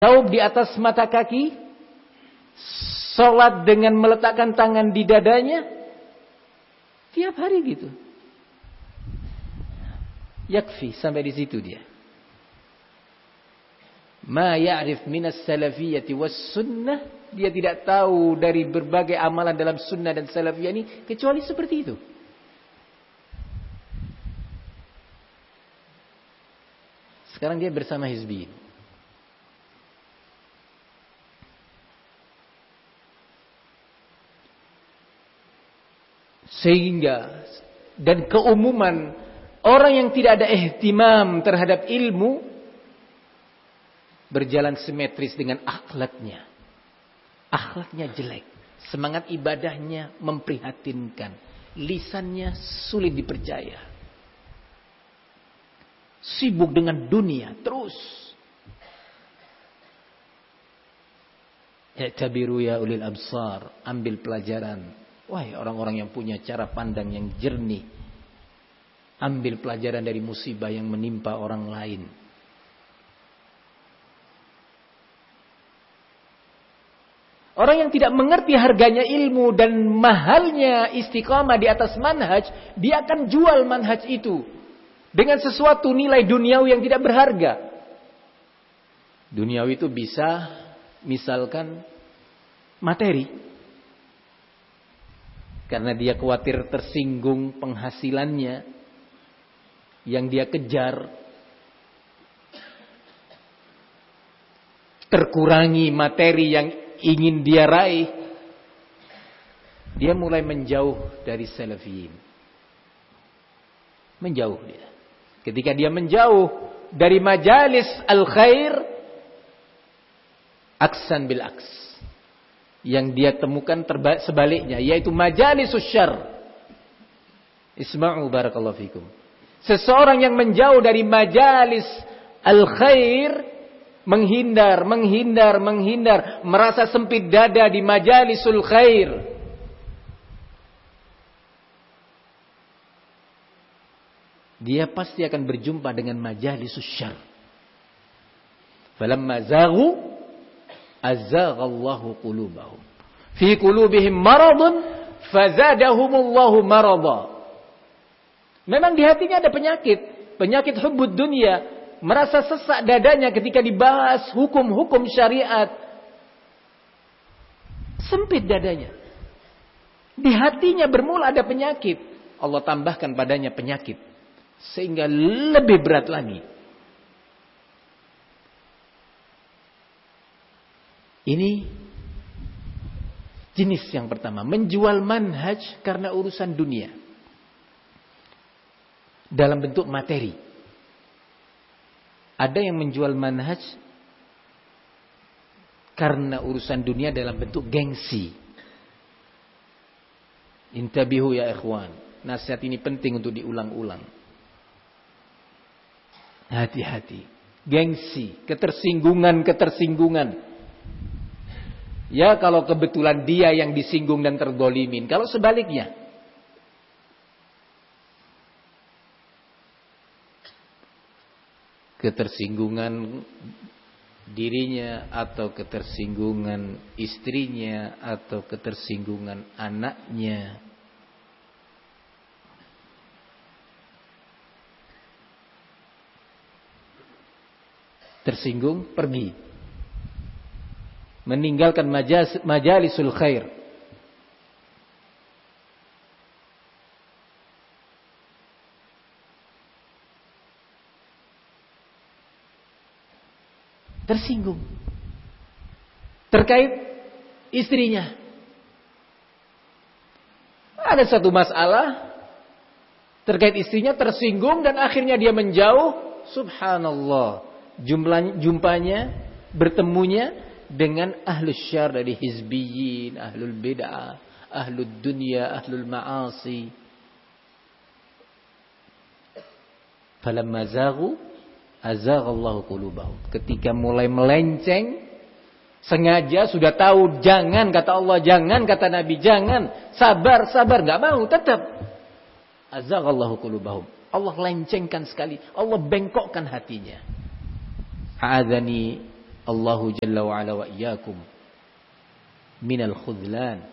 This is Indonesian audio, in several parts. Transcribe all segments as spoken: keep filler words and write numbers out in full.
Taub di atas mata kaki, sholat dengan meletakkan tangan di dadanya, tiap hari gitu. Yakfi, sampai di situ dia. Ma ya'rif minas salafiyyati was sunnah, dia tidak tahu dari berbagai amalan dalam sunnah dan salafiyah ini kecuali seperti itu. Sekarang dia bersama hizbiyin. Sehingga dan keumuman orang yang tidak ada ihtimam terhadap ilmu berjalan simetris dengan akhlaknya. Akhlaknya jelek, semangat ibadahnya memprihatinkan, lisannya sulit dipercaya. Sibuk dengan dunia terus. I'tabiru ya ulil absar, ambil pelajaran. Wahai orang-orang yang punya cara pandang yang jernih, ambil pelajaran dari musibah yang menimpa orang lain. Orang yang tidak mengerti harganya ilmu dan mahalnya istiqamah di atas manhaj, dia akan jual manhaj itu dengan sesuatu nilai duniawi yang tidak berharga. Duniawi itu bisa misalkan materi. Karena dia khawatir tersinggung penghasilannya yang dia kejar, terkurangi materi yang ingin dia raih, dia mulai menjauh dari salafiyin. Menjauh dia. Ketika dia menjauh dari majalis al-khair, aksan bil aks. Yang dia temukan terba- sebaliknya, yaitu majalisus syarr. Isma'u barakallahu fikum. Seseorang yang menjauh dari majalis al-khair, menghindar, menghindar, menghindar, merasa sempit dada di majalisul khair. Dia pasti akan berjumpa dengan majalisus syarr. Falamma zaghu azaghallahu qulubahum. Fi qulubihim maradun fazadahumullahu marada. Memang di hatinya ada penyakit, penyakit hubbud dunia, merasa sesak dadanya ketika dibahas hukum-hukum syariat. Sempit dadanya. Di hatinya bermula ada penyakit. Allah tambahkan padanya penyakit sehingga lebih berat lagi. Ini jenis yang pertama, menjual manhaj karena urusan dunia dalam bentuk materi. Ada yang menjual manhaj karena urusan dunia dalam bentuk gengsi. Intabihu ya ikhwan, nasihat ini penting untuk diulang-ulang. Hati-hati, gengsi, ketersinggungan-ketersinggungan. Ya kalau kebetulan dia yang disinggung dan terdolimin. Kalau sebaliknya, ketersinggungan dirinya atau ketersinggungan istrinya atau ketersinggungan anaknya, tersinggung, pergi. Meninggalkan majalis, majalisul khair. Tersinggung terkait istrinya. Ada satu masalah terkait istrinya, tersinggung dan akhirnya dia menjauh. Subhanallah, jumlahnya, jumpanya, bertemunya dengan ahlus syarr dari hizbiyin, ahlul bid'ah, ahlul dunya, ahlul ma'asi. Falamma zaghu azaghallahu qulubahum. Ketika mulai melenceng, sengaja sudah tahu jangan, kata Allah jangan, kata Nabi jangan, sabar, sabar, enggak mau, tetap. Azaghallahu qulubahum. Allah lencengkan sekali, Allah bengkokkan hatinya. Ha'adzani Allahu jalla wa ala wa iyyakum minal khudlan.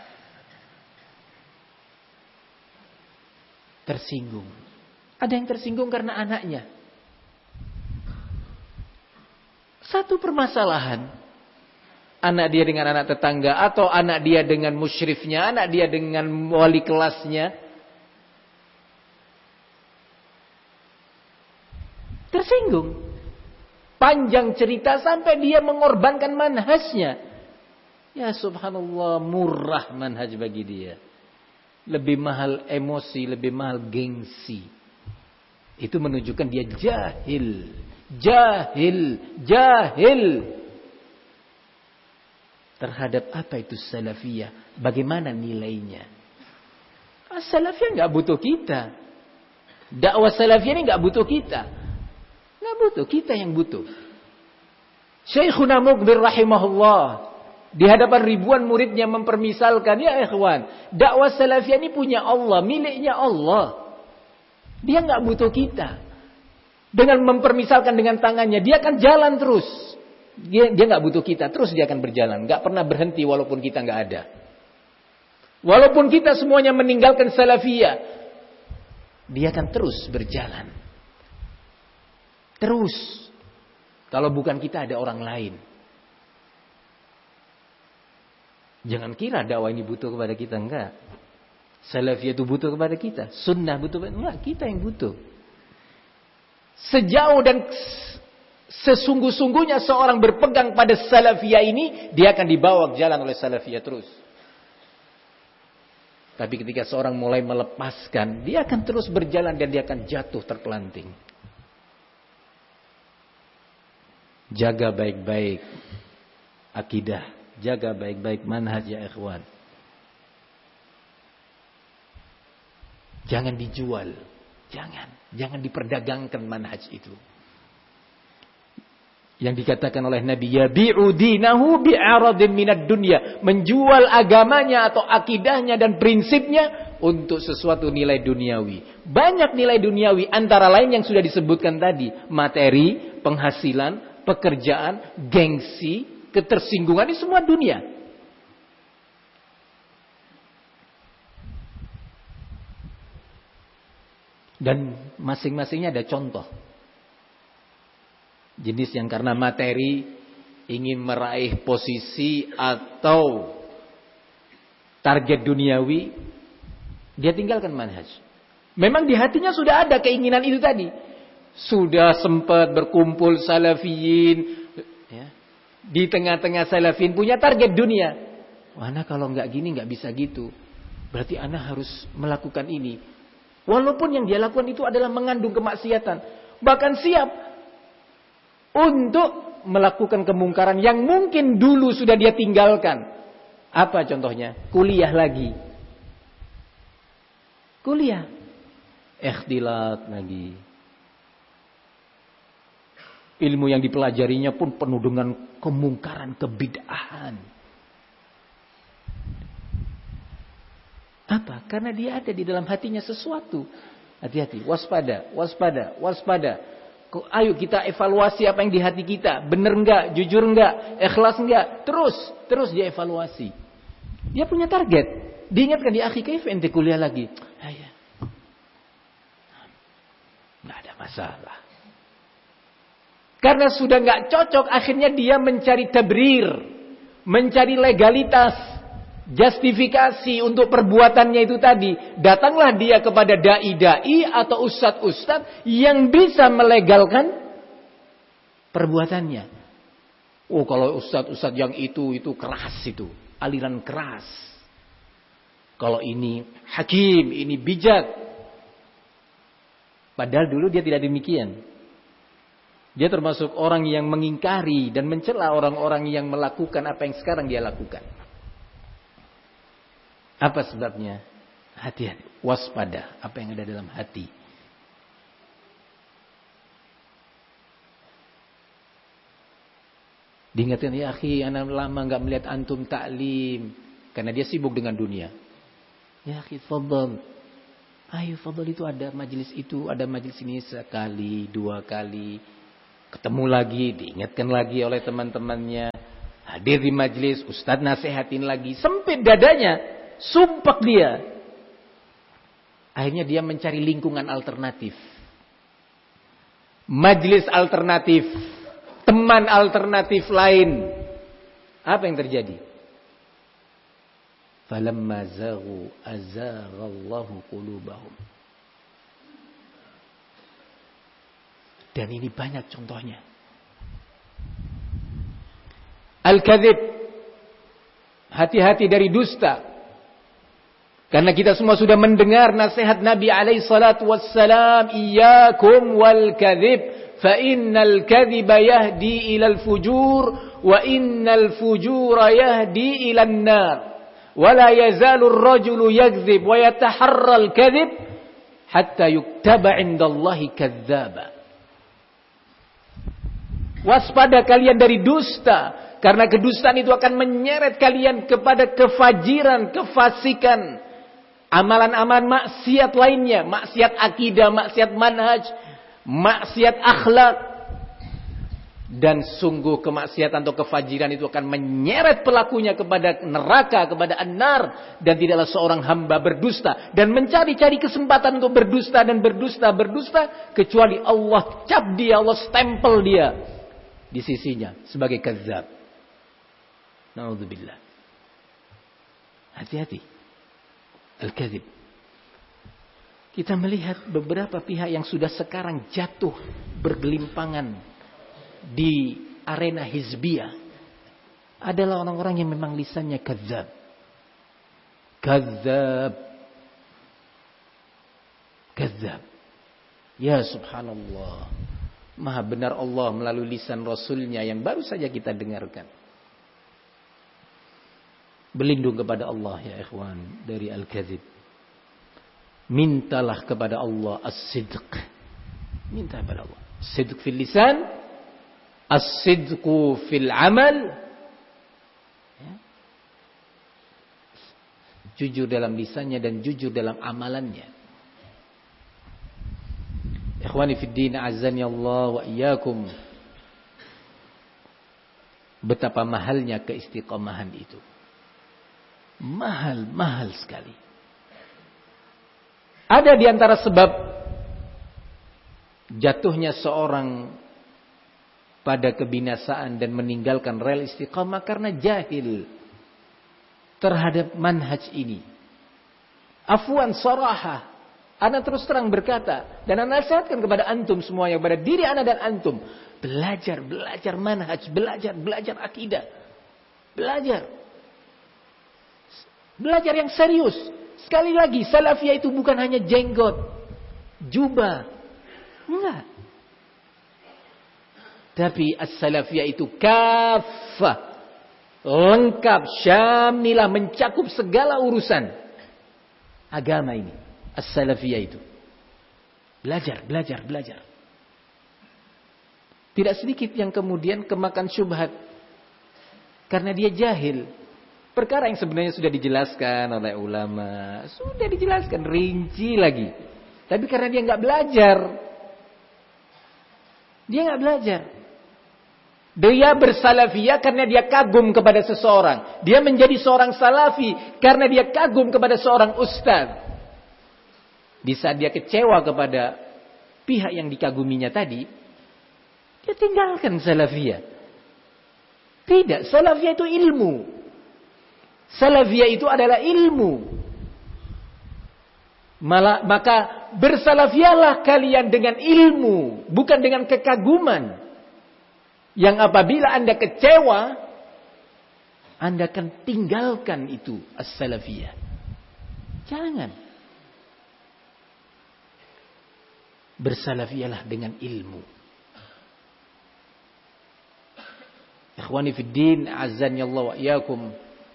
Tersinggung. Ada yang tersinggung karena anaknya. Satu permasalahan. Anak dia dengan anak tetangga, atau anak dia dengan musyrifnya, anak dia dengan wali kelasnya. Tersinggung. Panjang cerita sampai dia mengorbankan manhajnya. Ya subhanallah, murah manhaj bagi dia. Lebih mahal emosi, lebih mahal gengsi. Itu menunjukkan dia jahil. Jahil. Jahil. Terhadap apa itu salafiyah. Bagaimana nilainya. Salafiyah gak butuh kita. Dakwah salafiyah ini gak butuh kita. Gak butuh, kita yang butuh. Syekhuna Muqbil rahimahullah. Di hadapan ribuan muridnya mempermisalkan, ya ikhwan, dakwah salafiyah ini punya Allah, miliknya Allah. Dia nggak butuh kita. Dengan mempermisalkan dengan tangannya, dia akan jalan terus. Dia dia nggak butuh kita, terus dia akan berjalan, nggak pernah berhenti walaupun kita nggak ada. Walaupun kita semuanya meninggalkan salafiyah, dia akan terus berjalan. Terus. Kalau bukan kita ada orang lain. Jangan kira dakwah ini butuh kepada kita, enggak. Salafiyah itu butuh kepada kita, sunnah butuh kepada, enggak, kita yang butuh. Sejauh dan sesungguh-sungguhnya seorang berpegang pada salafiyah ini, dia akan dibawa ke jalan oleh salafiyah terus. Tapi ketika seorang mulai melepaskan, dia akan terus berjalan dan dia akan jatuh terpelanting. Jaga baik-baik akidah. Jaga baik-baik manhaj ya ikhwan. Jangan dijual. Jangan. Jangan diperdagangkan manhaj itu. Yang dikatakan oleh Nabi, yabi'u dinahu bi'aradin minad dunya. Menjual agamanya atau akidahnya dan prinsipnya untuk sesuatu nilai duniawi. Banyak nilai duniawi antara lain yang sudah disebutkan tadi. Materi, penghasilan, pekerjaan, gengsi, ketersinggungan, ini semua dunia. Dan masing-masingnya ada contoh. Jenis yang karena materi ingin meraih posisi atau target duniawi, dia tinggalkan manhaj. Memang di hatinya sudah ada keinginan itu tadi. Sudah sempat berkumpul salafiyin, di tengah-tengah salafin punya target dunia. Ana kalau nggak gini nggak bisa gitu. Berarti ana harus melakukan ini. Walaupun yang dia lakukan itu adalah mengandung kemaksiatan. Bahkan siap untuk melakukan kemungkaran yang mungkin dulu sudah dia tinggalkan. Apa contohnya? Kuliah lagi. Kuliah. Ikhtilat lagi. Ilmu yang dipelajarinya pun penuh dengan kemungkaran, kebid'ahan. Apa? Karena dia ada di dalam hatinya sesuatu. Hati-hati, waspada, waspada, waspada. Ayo kita evaluasi apa yang di hati kita. Benar enggak? Jujur enggak? Ikhlas enggak? Terus, terus dia evaluasi. Dia punya target. Diingatkan di akhi kaif ente kuliah lagi. Ayah. Enggak ada masalah. Karena sudah nggak cocok, akhirnya dia mencari tabrir, mencari legalitas, justifikasi untuk perbuatannya itu tadi. Datanglah dia kepada dai-dai atau ustadz-ustadz yang bisa melegalkan perbuatannya. Oh, kalau ustadz-ustadz yang itu itu keras itu, aliran keras. Kalau ini hakim, ini bijak. Padahal dulu dia tidak demikian. Dia termasuk orang yang mengingkari dan mencela orang-orang yang melakukan apa yang sekarang dia lakukan. Apa sebabnya? Hati-hati, waspada apa yang ada dalam hati. Diingatkan, ya akhi, anak lama enggak melihat antum taklim karena dia sibuk dengan dunia. Ya akhi, fadhal. Ayo fadhal, itu ada majelis itu, ada majelis ini sekali, dua kali. Ketemu lagi, diingatkan lagi oleh teman-temannya. Hadir di majelis, ustadz nasihatin lagi. Sempit dadanya, sumpek dia. Akhirnya dia mencari lingkungan alternatif. Majelis alternatif. Teman alternatif lain. Apa yang terjadi? Falamma zaghu azaghallahu qulubahum. Dan ini banyak contohnya. Al-kadzib. Hati-hati dari dusta. Karena kita semua sudah mendengar nasihat Nabi alaihi salatu wassalam, iyyakum wal kadzib fa innal kadziba yahdi ilal fujur wa innal fujura yahdi ilan nar. Wa la yazalu ar-rajulu yakdzib wa yataharra al-kadzib hatta yuktaba 'indallahi kadzdzaba. Waspada kalian dari dusta, karena kedustaan itu akan menyeret kalian kepada kefajiran, kefasikan, amalan-amalan maksiat lainnya, maksiat akidah, maksiat manhaj, maksiat akhlak. Dan sungguh kemaksiatan atau kefajiran itu akan menyeret pelakunya kepada neraka, kepada an-nar. Dan tidaklah seorang hamba berdusta dan mencari-cari kesempatan untuk berdusta dan berdusta, berdusta, kecuali Allah cap dia, Allah stempel dia di sisinya sebagai kadzdzab. Na'udzubillah. Hati-hati. Al-kadzib. Kita melihat beberapa pihak yang sudah sekarang jatuh bergelimpangan di arena hizbiyah adalah orang-orang yang memang lisannya kadzdzab. Kadzdzab. Kadzdzab. Ya subhanallah. Maha benar Allah melalui lisan Rasulnya yang baru saja kita dengarkan. Berlindung kepada Allah ya ikhwan dari al-kadzib. Mintalah kepada Allah as-sidq. Minta kepada Allah. Sidq fil lisan, as-sidqu fil amal. Ya. Jujur dalam lisannya dan jujur dalam amalannya. Ikhwani fid din, azani Allah wa iyyakum. Betapa mahalnya keistiqomahan itu. Mahal, mahal sekali. Ada di antara sebab jatuhnya seorang pada kebinasaan dan meninggalkan rel istiqamah karena jahil terhadap manhaj ini. Afwan sarahah. Ana terus terang berkata, dan ana nasihatkan kepada antum semuanya, kepada diri ana dan antum, belajar, belajar manhaj, belajar, belajar akidah. Belajar. Belajar yang serius. Sekali lagi, salafiyah itu bukan hanya jenggot, jubah. Enggak. Tapi as-salafiyah itu kafah, lengkap, syamilah, mencakup segala urusan agama ini. As-salafiyah itu. Belajar, belajar, belajar. Tidak sedikit yang kemudian kemakan syubhat karena dia jahil. Perkara yang sebenarnya sudah dijelaskan oleh ulama, sudah dijelaskan rinci lagi. Tapi karena dia nggak belajar, dia nggak belajar. Dia bersalafiyah karena dia kagum kepada seseorang. Dia menjadi seorang salafi karena dia kagum kepada seorang ustaz. Di saat dia kecewa kepada pihak yang dikaguminya tadi, dia tinggalkan salafiyah. Tidak, salafiyah itu ilmu. Salafiyah itu adalah ilmu. Malah, maka bersalafiyahlah kalian dengan ilmu, bukan dengan kekaguman. Yang apabila Anda kecewa, Anda akan tinggalkan itu as-salafiyah. Jangan. Bersalafiyahlah dengan ilmu. Ikhwani fid din, azani Allah wa iyyakum.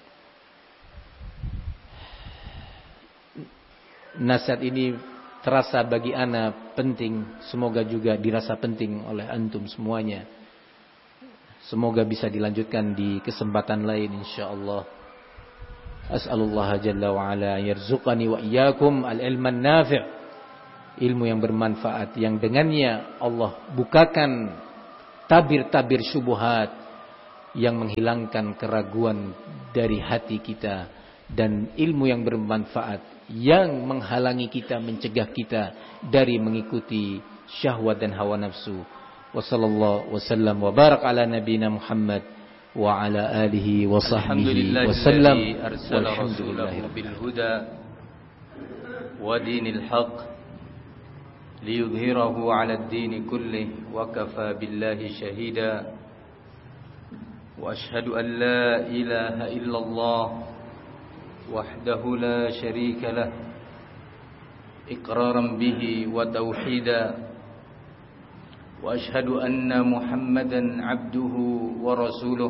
Nasihat ini terasa bagi ana penting, semoga juga dirasa penting oleh antum semuanya. Semoga bisa dilanjutkan di kesempatan lain insyaallah. As'alullah jalla wa ala yarzuqani wa iyyakum al-ilman nafi'. Ilmu yang bermanfaat, yang dengannya Allah bukakan tabir-tabir syubhat yang menghilangkan keraguan dari hati kita, dan ilmu yang bermanfaat yang menghalangi kita, mencegah kita dari mengikuti syahwat dan hawa nafsu. Wa sallallahu wasallam wa barak ala nabiyina Muhammad wa ala alihi wa sahbihi wasallam. Walhamdulillahi bil huda wa dinil haqq liyudhhirahu ala ad-din kullih wa kafa billahi shahida. Wa ashhadu an la ilaha illallah وحده لا شريك له إقرارا به وتوحيدا وأشهد أن محمدا عبده ورسوله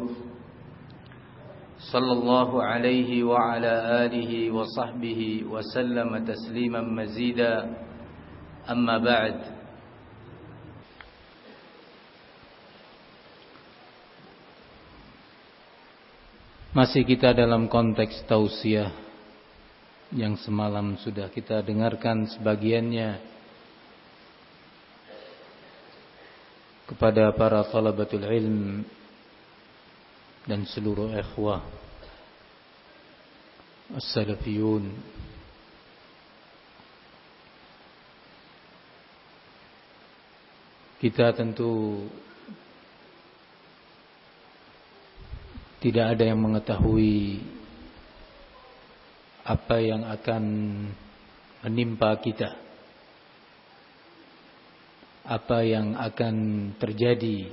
صلى الله عليه وعلى آله وصحبه وسلم تسليما مزيدا أما بعد. Masih kita dalam konteks tausiah yang semalam sudah kita dengarkan sebagiannya kepada para talabatul ilm dan seluruh ikhwah as-salafiyun. Kita tentu tidak ada yang mengetahui apa yang akan menimpa kita, apa yang akan terjadi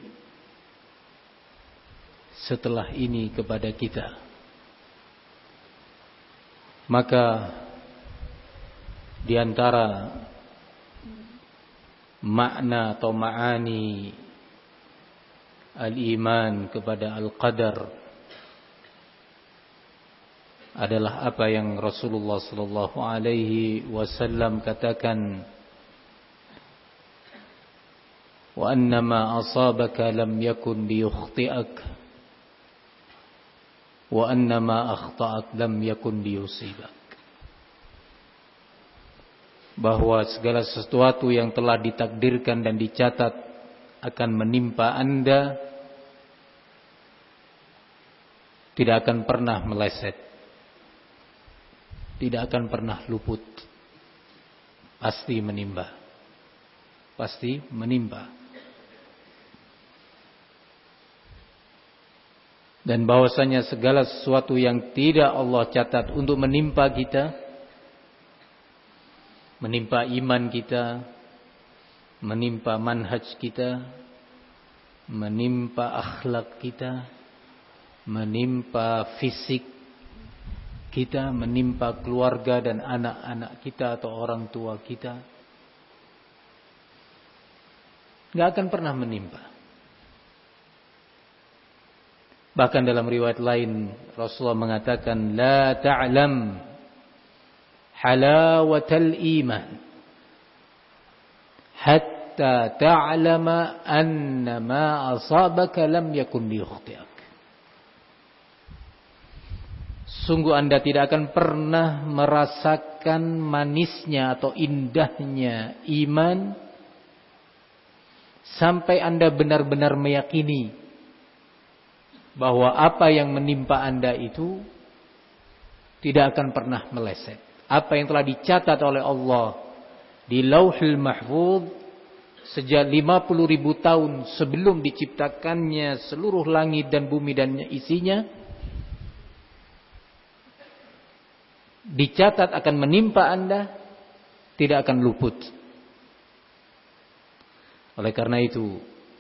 setelah ini kepada kita. Maka di antara makna atau ma'ani al-iman kepada al-qadar adalah apa yang Rasulullah sallallahu alaihi wasallam katakan, wa annama asabaka lam yakun liyukhti'ak wa annama akhta'ak lam yakun liyusibak. Bahwa segala sesuatu yang telah ditakdirkan dan dicatat akan menimpa Anda tidak akan pernah meleset, tidak akan pernah luput, pasti menimpa, pasti menimpa. Dan bahwasanya segala sesuatu yang tidak Allah catat untuk menimpa kita, menimpa iman kita, menimpa manhaj kita, menimpa akhlak kita, menimpa fisik kita, menimpa keluarga dan anak-anak kita atau orang tua kita, gak akan pernah menimpa. Bahkan dalam riwayat lain Rasulullah mengatakan, la ta'lam halawatal iman hatta ta'lama anna ma asabaka lam yakun liyukhti'ak. Sungguh Anda tidak akan pernah merasakan manisnya atau indahnya iman sampai Anda benar-benar meyakini bahwa apa yang menimpa Anda itu tidak akan pernah meleset. Apa yang telah dicatat oleh Allah di Lauhul Mahfuz sejak lima puluh ribu tahun sebelum diciptakannya seluruh langit dan bumi dan isinya, dicatat akan menimpa Anda, tidak akan luput. Oleh karena itu,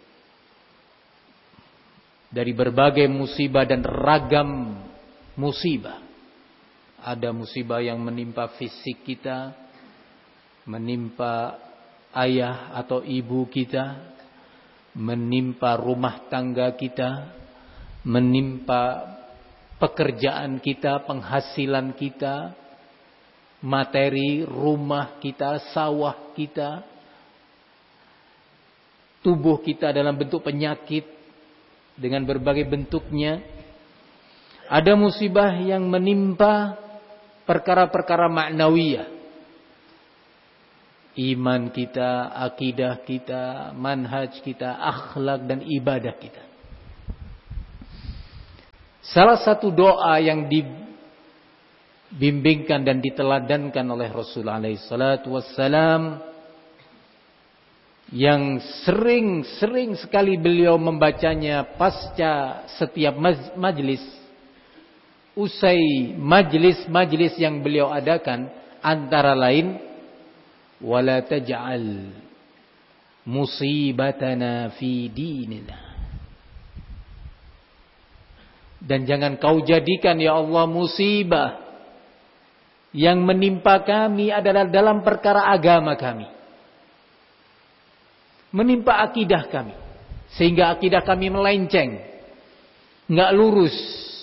dari berbagai musibah dan ragam musibah, ada musibah yang menimpa fisik kita, menimpa ayah atau ibu kita, menimpa rumah tangga kita, menimpa pekerjaan kita, penghasilan kita, materi, rumah kita, sawah kita, tubuh kita dalam bentuk penyakit dengan berbagai bentuknya. Ada musibah yang menimpa perkara-perkara maknawiyah, iman kita, akidah kita, manhaj kita, akhlak dan ibadah kita. Salah satu doa yang dibimbingkan dan diteladankan oleh Rasul alaihi salatu wassalam, yang sering-sering sekali beliau membacanya pasca setiap majlis, usai majlis-majlis yang beliau adakan, antara lain, wala taj'al musibatana fi dinina. Dan jangan kau jadikan ya Allah musibah yang menimpa kami adalah dalam perkara agama kami, menimpa akidah kami, sehingga akidah kami melenceng, nggak lurus.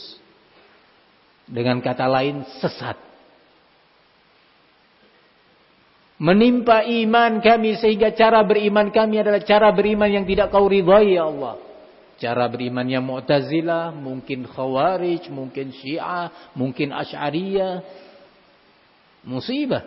Dengan kata lain, sesat. Menimpa iman kami sehingga cara beriman kami adalah cara beriman yang tidak kau ridhai ya Allah. Cara beriman yang Mu'tazilah, mungkin Khawarij, mungkin Syiah, mungkin Asy'ariyah. Musibah.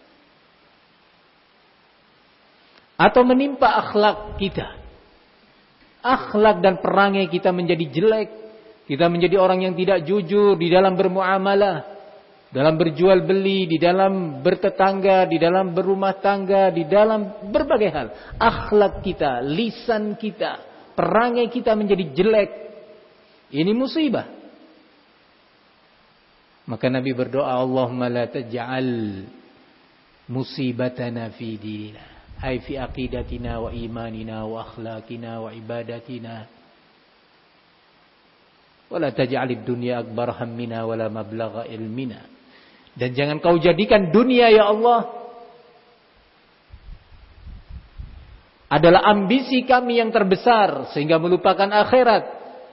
Atau menimpa akhlak kita. Akhlak dan perangai kita menjadi jelek. Kita menjadi orang yang tidak jujur di dalam bermuamalah, dalam berjual beli, di dalam bertetangga, di dalam berumah tangga, di dalam berbagai hal. Akhlak kita, lisan kita, perangai kita menjadi jelek. Ini musibah. Maka Nabi berdoa, Allahumma la taj'al musibatana fi dinina, ay fi aqidatina wa imanina wa akhlaqina wa ibadatina. Wala taj'alid dunya akbar hammina wala mablagha ilmina. Dan jangan kau jadikan dunia ya Allah adalah ambisi kami yang terbesar sehingga melupakan akhirat.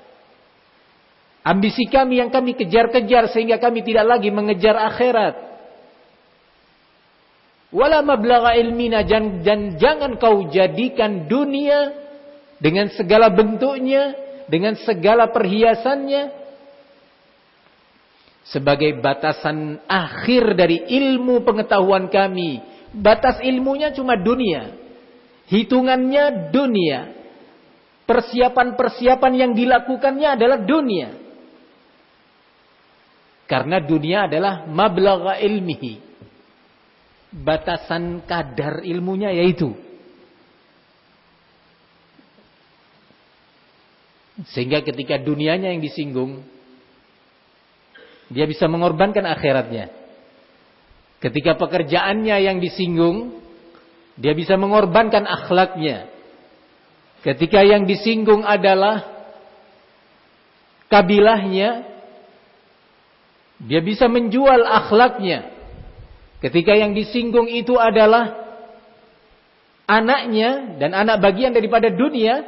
Ambisi kami yang kami kejar-kejar sehingga kami tidak lagi mengejar akhirat. Wala mablagha ilmina, dan, dan jangan kau jadikan dunia dengan segala bentuknya, dengan segala perhiasannya sebagai batasan akhir dari ilmu pengetahuan kami. Batas ilmunya cuma dunia, hitungannya dunia, persiapan-persiapan yang dilakukannya adalah dunia. Karena dunia adalah mablagha ilmihi, batasan kadar ilmunya yaitu. Sehingga ketika dunianya yang disinggung, dia bisa mengorbankan akhiratnya. Ketika pekerjaannya yang disinggung, dia bisa mengorbankan akhlaknya. Ketika yang disinggung adalah kabilahnya, dia bisa menjual akhlaknya. Ketika yang disinggung itu adalah anaknya dan anak bagian daripada dunia,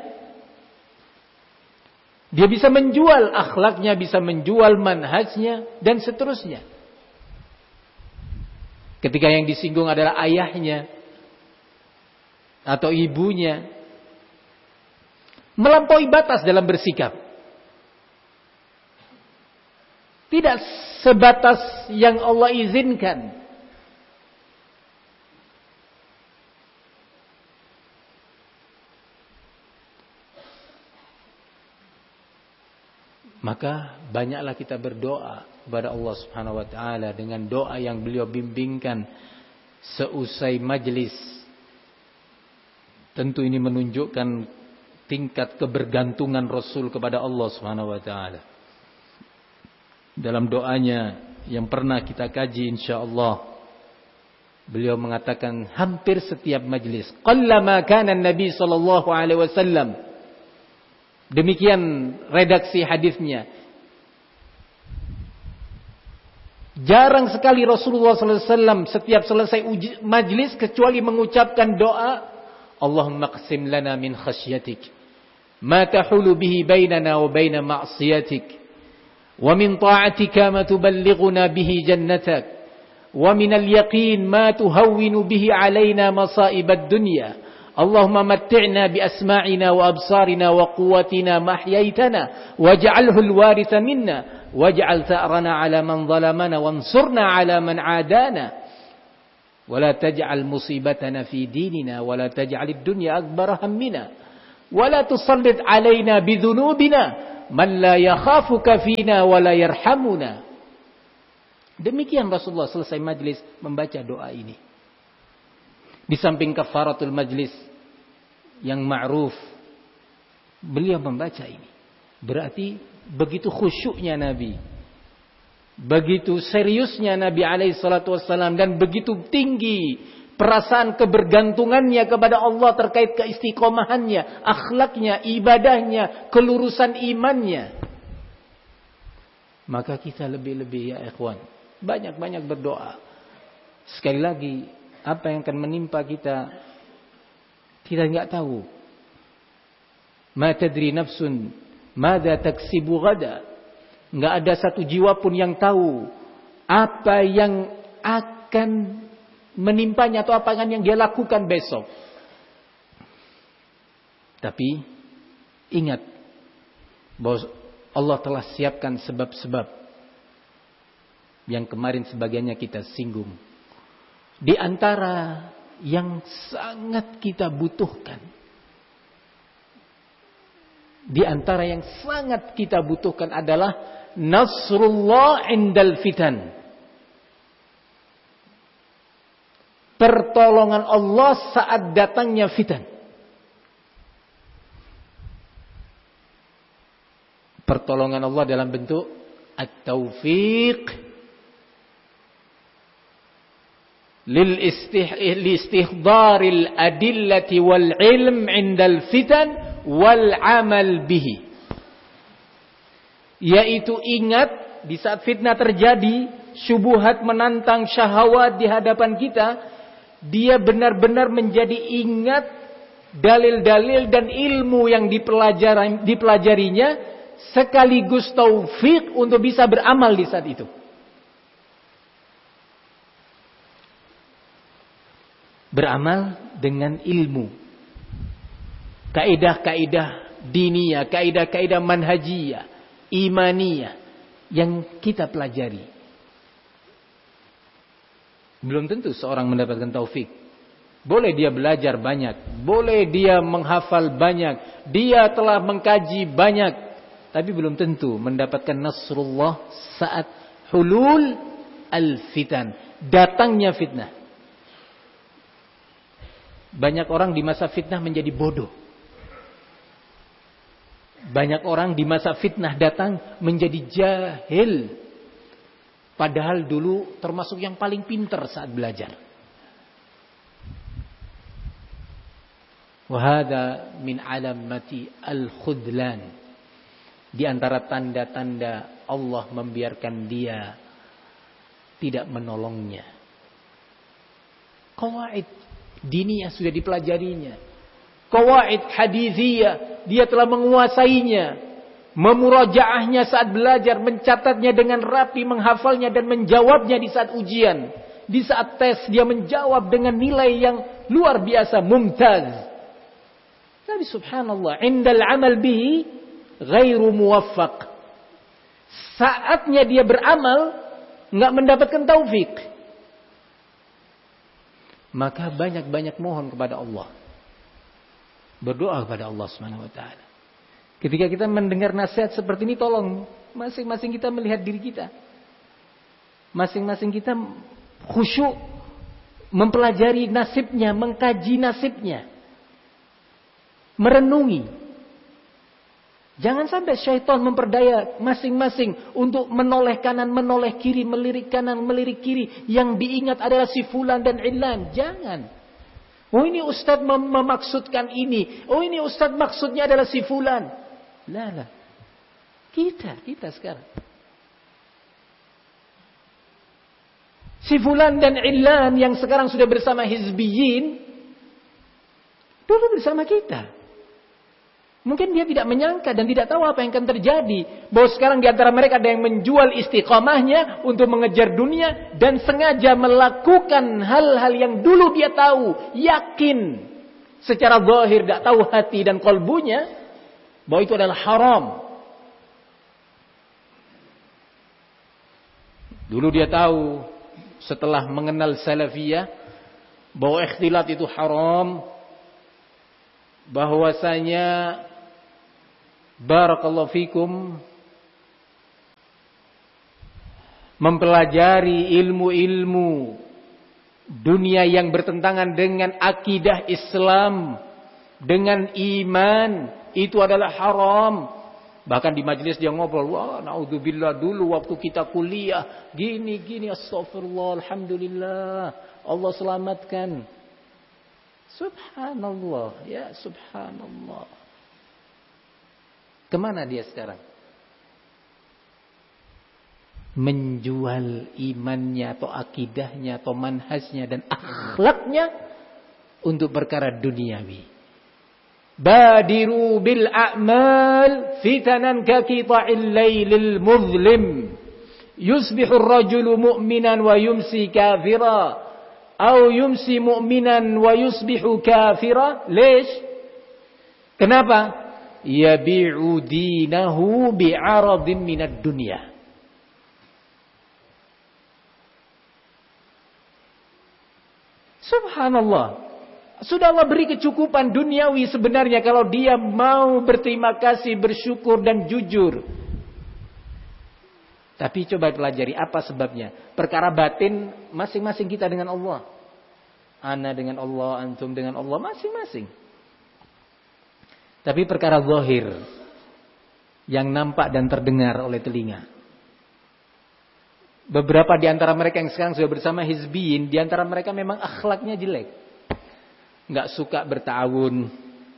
dia bisa menjual akhlaknya, bisa menjual manhajnya, dan seterusnya. Ketika yang disinggung adalah ayahnya atau ibunya, melampaui batas dalam bersikap. Tidak sebatas yang Allah izinkan. Maka banyaklah kita berdoa kepada Allah Subhanahu wa taala dengan doa yang beliau bimbingkan seusai majlis. Tentu ini menunjukkan tingkat kebergantungan Rasul kepada Allah Subhanahu wa taala. Dalam doanya yang pernah kita kaji insyaallah, beliau mengatakan hampir setiap majlis, qallama kana an-nabi sallallahu alaihi wasallam. Demikian redaksi hadisnya. Jarang sekali Rasulullah sallallahu alaihi wasallam setiap selesai uji, majlis kecuali mengucapkan doa, Allahumma qsim lana min khasyatik ma tahulu bihi bainana wa baina ma'siyatik, wa min ta'atika ma tuballighuna bihi jannatak, wa min al-yaqin ma tuhawwinu bihi alaina masa'ib ad-dunya. Allahumma matti'na bi asma'ina wa absarina wa quwwatina ma ahyaytana waj'alhu al-waritha minna waj'al tha'rana 'ala man zalamana wansurna 'ala man 'adana. Wala taj'al musibatana fi dinina wala taj'alid dunya akbar hammina wala tusallit alaina bidhunubina man la yakhafuka fina wala yarhamuna. Demikian Rasulullah selesai majlis membaca doa ini. Di samping kafaratul majlis yang ma'ruf, beliau membaca ini. Berarti begitu khusyuknya Nabi, begitu seriusnya Nabi alaihi salatu wassalam, dan begitu tinggi perasaan kebergantungannya kepada Allah terkait keistiqomahannya, akhlaknya, ibadahnya, kelurusan imannya. Maka kita lebih-lebih ya ikhwan, banyak-banyak berdoa. Sekali lagi, apa yang akan menimpa kita, kita enggak tahu. Ma tadri nafsun madza taksibu ghada. Enggak ada satu jiwa pun yang tahu apa yang akan menimpanya atau apa yang dia lakukan besok. Tapi ingat bahwa Allah telah siapkan sebab-sebab yang kemarin sebagiannya kita singgung. Di antara yang sangat kita butuhkan, di antara yang sangat kita butuhkan adalah nasrullah indal fitan. Pertolongan Allah saat datangnya fitan. Pertolongan Allah dalam bentuk at-taufiq lil istihdaril adillati wal ilm indal fitan wal amal bihi. Yaitu ingat di saat fitnah terjadi, syubhat menantang syahwat di hadapan kita, dia benar-benar menjadi ingat dalil-dalil dan ilmu yang dipelajari, dipelajarinya, sekaligus taufik untuk bisa beramal di saat itu. Beramal dengan ilmu, kaidah-kaidah diniyah, kaidah-kaidah manhajiyah, imaniyah yang kita pelajari. Belum tentu seorang mendapatkan taufik. Boleh dia belajar banyak, boleh dia menghafal banyak, dia telah mengkaji banyak, tapi belum tentu mendapatkan nasrullah saat hulul al-fitan, datangnya fitnah. Banyak orang di masa fitnah menjadi bodoh. Banyak orang di masa fitnah datang menjadi jahil. Padahal dulu termasuk yang paling pintar saat belajar. Wahada min alamati al-khudlan. Di antara tanda-tanda Allah membiarkan dia tidak menolongnya. Qawaid diniyah sudah dipelajarinya. Qawaid hadithiyah dia telah menguasainya. Memurajaahnya saat belajar, mencatatnya dengan rapi, menghafalnya dan menjawabnya di saat ujian. Di saat tes dia menjawab dengan nilai yang luar biasa, mumtaz. Tapi subhanallah, indal amal bihi ghairu muwaffaq. Saatnya dia beramal enggak mendapatkan taufik. Maka banyak-banyak mohon kepada Allah. Berdoa kepada Allah Subhanahu wa taala. Ketika kita mendengar nasihat seperti ini, tolong masing-masing kita melihat diri kita. Masing-masing kita khusyuk mempelajari nasibnya, mengkaji nasibnya. Merenungi. Jangan sampai syaitan memperdaya masing-masing untuk menoleh kanan, menoleh kiri, melirik kanan, melirik kiri. Yang diingat adalah si fulan dan ilan. Jangan. Oh ini ustaz mem- memaksudkan ini. Oh ini ustaz maksudnya adalah si fulan. Lah lah. Kita, kita sekarang. Si fulan dan ilan yang sekarang sudah bersama hizbiyin, dulu bersama kita. Mungkin dia tidak menyangka dan tidak tahu apa yang akan terjadi. Bahwa sekarang di antara mereka ada yang menjual istiqamahnya untuk mengejar dunia dan sengaja melakukan hal-hal yang dulu dia tahu, yakin secara zahir, tidak tahu hati dan kalbunya bahwa itu adalah haram. Dulu dia tahu setelah mengenal salafiyah, bahwa ikhtilat itu haram, bahwasanya barakallahu fikum mempelajari ilmu-ilmu dunia yang bertentangan dengan akidah Islam, dengan iman, itu adalah haram. Bahkan di majelis dia ngobrol, wah naudzubillah dulu waktu kita kuliah gini gini, astagfirullah, alhamdulillah, Allah selamatkan. Subhanallah, ya subhanallah. Kemana dia sekarang? Menjual imannya atau akidahnya atau manhajnya dan akhlaknya untuk perkara duniawi. Badiru bil a'mal fitanan ka qita'il lailil muzlim yusbihu ar-rajulu mu'minan wa yumsi kafira atau yumsi mu'minan wa yusbihu kafira. Lish? Kenapa? Yabi'u dinahu bi'aradin minad dunya. Subhanallah. Sudah Allah beri kecukupan duniawi sebenarnya kalau dia mau berterima kasih, bersyukur dan jujur. Tapi coba pelajari apa sebabnya. Perkara batin masing-masing kita dengan Allah. Ana dengan Allah, antum dengan Allah, masing-masing. Tapi perkara zahir yang nampak dan terdengar oleh telinga. Beberapa di antara mereka yang sekarang sudah bersama hizbiyin, di antara mereka memang akhlaknya jelek. Nggak suka bertawun.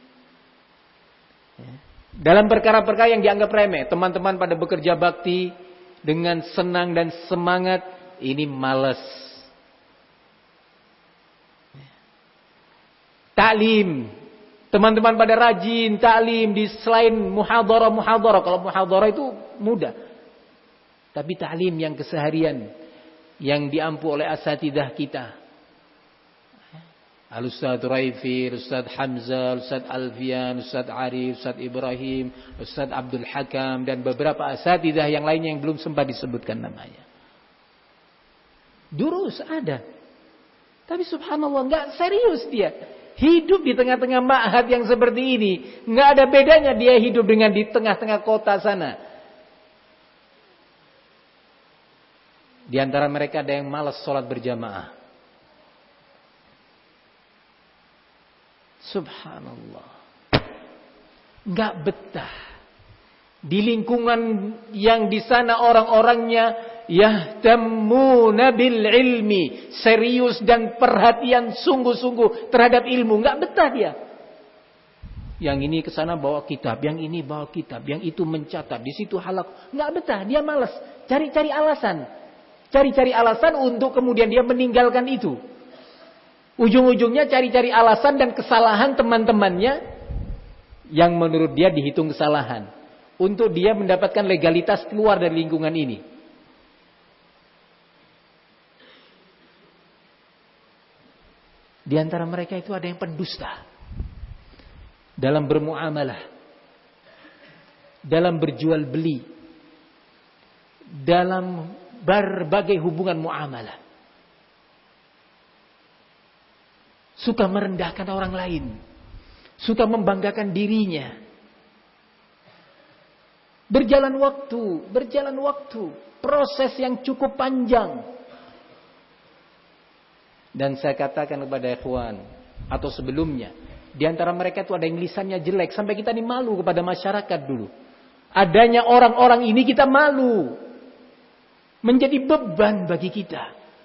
Dalam perkara-perkara yang dianggap remeh, teman-teman pada bekerja bakti dengan senang dan semangat, ini malas. Taklim, teman-teman pada rajin taklim di selain muhadharah-muhadharah. Kalau muhadharah itu mudah, tapi taklim yang keseharian yang diampu oleh asatidzah kita. Al-Ustadz Raifi, Ustadz Hamzah, Ustadz Alfian, Ustadz Arif, Ustadz Ibrahim, Ustadz Abdul Hakam dan beberapa asatidzah yang lainnya yang belum sempat disebutkan namanya. Durus ada. Tapi subhanallah enggak serius dia. Hidup di tengah-tengah ma'had yang seperti ini, enggak ada bedanya dia hidup dengan di tengah-tengah kota sana. Di antara mereka ada yang malas sholat berjamaah. Subhanallah. Enggak betah. Di lingkungan yang di sana orang-orangnya yahtamuna bil ilmi, serius dan perhatian sungguh-sungguh terhadap ilmu, enggak betah dia. Yang ini ke sana bawa kitab, yang ini bawa kitab, yang itu mencatat, di situ halaq, enggak betah, dia malas, cari-cari alasan. Cari-cari alasan untuk kemudian dia meninggalkan itu. Ujung-ujungnya cari-cari alasan dan kesalahan teman-temannya yang menurut dia dihitung kesalahan. Untuk dia mendapatkan legalitas keluar dari lingkungan ini. Di antara mereka itu ada yang pendusta. Dalam bermuamalah. Dalam berjual beli. Dalam berbagai hubungan muamalah. Suka merendahkan orang lain. Suka membanggakan dirinya. Berjalan waktu. Berjalan waktu. Proses yang cukup panjang. Dan saya katakan kepada ikhwan. Atau sebelumnya. Di antara mereka itu ada yang lisannya jelek. Sampai kita ini malu kepada masyarakat dulu. Adanya orang-orang ini kita malu. Menjadi beban bagi kita.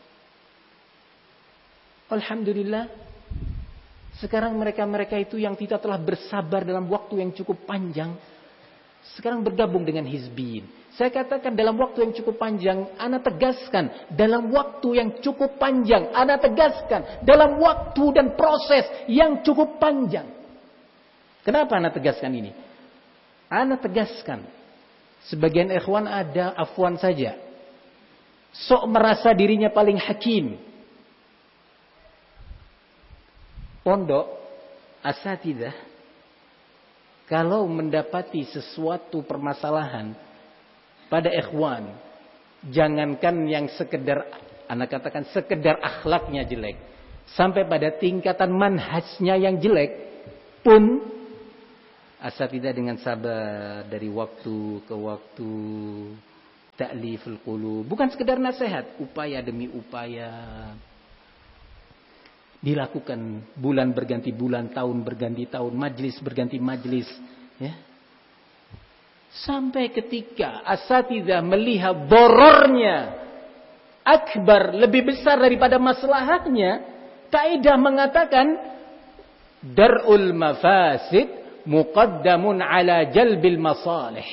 Alhamdulillah. Sekarang mereka-mereka itu yang kita telah bersabar dalam waktu yang cukup panjang. Sekarang bergabung dengan hizbiyin. Saya katakan dalam waktu yang cukup panjang. Ana tegaskan. Dalam waktu yang cukup panjang. Ana tegaskan. Dalam waktu dan proses yang cukup panjang. Kenapa ana tegaskan ini? Ana tegaskan. Sebagian ikhwan ada afwan saja. Sok merasa dirinya paling hakim. Pondok, asatidzah, kalau mendapati sesuatu permasalahan pada ikhwan, jangankan yang sekedar, anak katakan sekedar akhlaknya jelek, sampai pada tingkatan manhajnya yang jelek pun asatidzah dengan sabar dari waktu ke waktu ta'liful qulub, bukan sekedar nasihat, upaya demi upaya dilakukan, bulan berganti bulan, tahun berganti tahun, majlis berganti majlis, ya. Sampai ketika asatidzah melihat dorornya akbar, lebih besar daripada maslahatnya, kaidah mengatakan dar'ul mafasid muqaddamun ala jalbil masalih.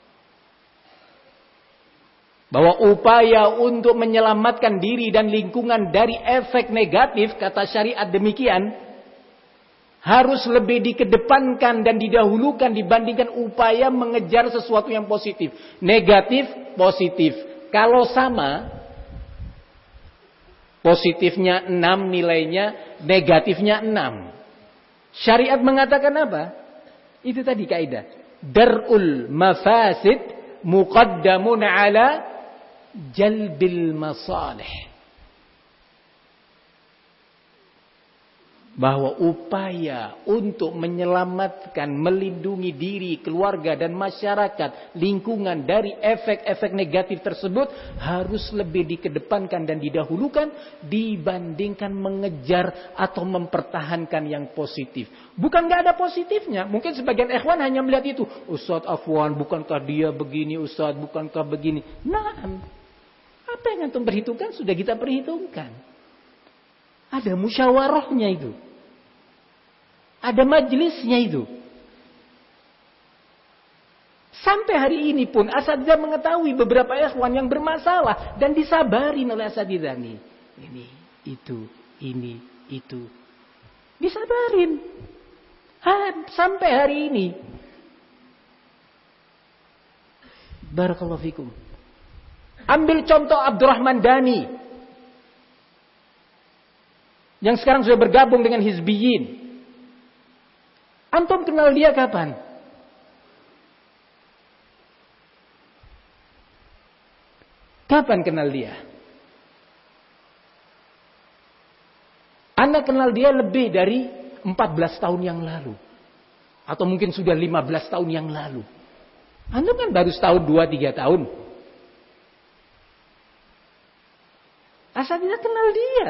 Bahwa upaya untuk menyelamatkan diri dan lingkungan dari efek negatif, kata syariat demikian, harus lebih dikedepankan dan didahulukan dibandingkan upaya mengejar sesuatu yang positif. Negatif, positif. Kalau sama, positifnya enam nilainya, negatifnya enam. Syariat mengatakan apa? Itu tadi kaidah. Dar'ul mafasid muqaddamun ala jalbil masalih. Bahwa upaya untuk menyelamatkan, melindungi diri, keluarga dan masyarakat, lingkungan dari efek-efek negatif tersebut harus lebih dikedepankan dan didahulukan dibandingkan mengejar atau mempertahankan yang positif. Bukan gak ada positifnya. Mungkin sebagian ikhwan hanya melihat itu. Ustadz Afwan, bukankah dia begini, Ustadz, bukankah begini. Nah, apa yang antum perhitungkan sudah kita perhitungkan. Ada musyawarahnya itu. Ada majelisnya itu. Sampai hari ini pun asatidzah mengetahui beberapa ikhwan yang bermasalah dan disabarin oleh asatidzah nih. Ini, itu, ini, itu. Disabarin. Ha, sampai hari ini. Barakallahu fikum. Ambil contoh Abdurrahman Dhani. Yang sekarang sudah bergabung dengan Hizbiyin. Antum kenal dia kapan? Kapan kenal dia? Anda kenal dia lebih dari empat belas tahun yang lalu. Atau mungkin sudah lima belas tahun yang lalu. Antum kan baru setahun, dua, tiga tahun. Asatidzah kenal dia.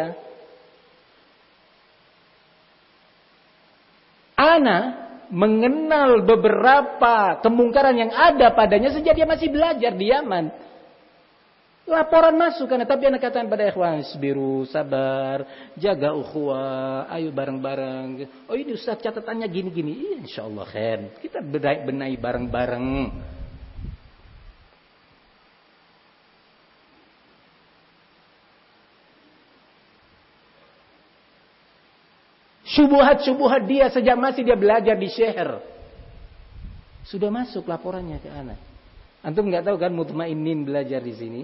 Ana mengenal beberapa kemungkaran yang ada padanya sejak dia masih belajar di Yaman. Laporan masuk karena tapi anak katakan pada ikhwan, isbiru, sabar, jaga ukhuwah, ayo bareng-bareng. Oh ini Ustaz catatannya gini-gini. Iya, insyaallah khair. Kita benahi bareng-bareng. Syubuhat-syubuhat dia sejak masih dia belajar di Syahr. Sudah masuk laporannya ke anak. Antum nggak tahu kan mutmainin belajar di sini?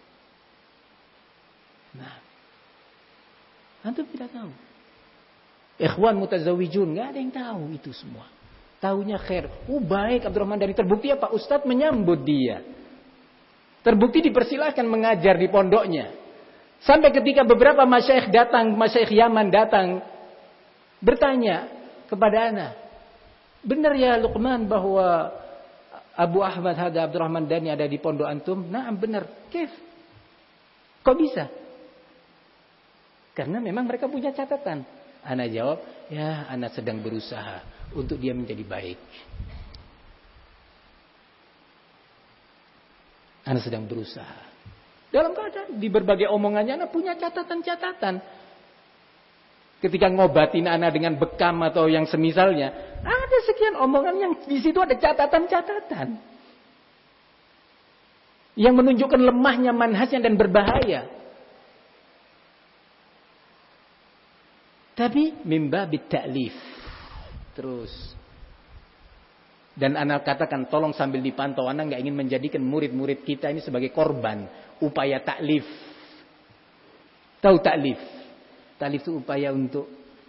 Nah, antum tidak tahu. Ikhwan mutazawijun nggak ada yang tahu itu semua. Tahunya khair. Oh baik Abdurrahman Dhani, terbukti apa? Ustadz menyambut dia. Terbukti dipersilahkan mengajar di pondoknya. Sampai ketika beberapa masyayikh datang, masyayikh Yaman datang. Bertanya kepada ana, benar ya Luqman bahwa Abu Ahmad Hada Abdurrahman Dhani ada di pondok antum? Naam benar. Kif? Kok bisa? Karena memang mereka punya catatan. Ana jawab, ya ana sedang berusaha untuk dia menjadi baik. Ana sedang berusaha. Dalam keadaan di berbagai omongannya ana punya catatan-catatan. Ketika ngobatin anak dengan bekam atau yang semisalnya, ada sekian omongan yang di situ ada catatan-catatan yang menunjukkan lemahnya manhajnya dan berbahaya. Tapi mimba bitta'lif. Terus. Dan anak katakan tolong sambil dipantau, anak nggak ingin menjadikan murid-murid kita ini sebagai korban upaya taklif. Tahu taklif? Taklif itu upaya untuk